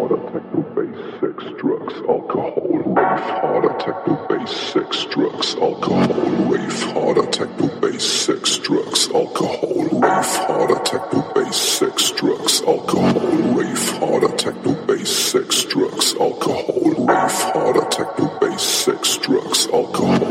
harder, techno, bass, sex, drugs, alcohol, rave harder, techno, bass, sex, drugs, alcohol, rave harder, techno, bass, sex, drugs, alcohol, rave harder, techno, bass, sex, drugs, alcohol, rave harder, techno, bass, sex, drugs, alcohol, rave harder, techno, bass, sex, drugs, alcohol.